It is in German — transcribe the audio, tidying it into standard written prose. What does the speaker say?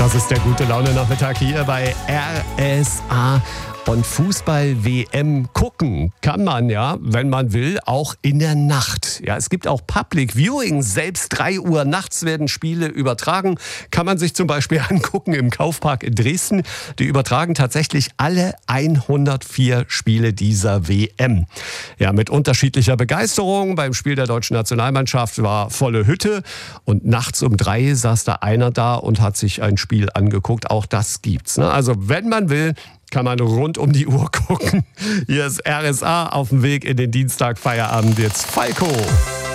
Das ist der gute Laune-Nachmittag hier bei RSA. Und Fußball-WM gucken kann man ja, wenn man will, auch in der Nacht. Ja, es gibt auch Public Viewing. Selbst 3 Uhr nachts werden Spiele übertragen. Kann man sich zum Beispiel angucken im Kaufpark in Dresden. Die übertragen tatsächlich alle 104 Spiele dieser WM. Ja, mit unterschiedlicher Begeisterung. Beim Spiel der deutschen Nationalmannschaft war volle Hütte. Und nachts um 3 saß da einer da und hat sich ein Spiel angeguckt. Auch das gibt's, ne? Also wenn man will, kann man rund um die Uhr gucken. Hier ist RSA auf dem Weg in den Dienstag, Feierabend. Jetzt Falco.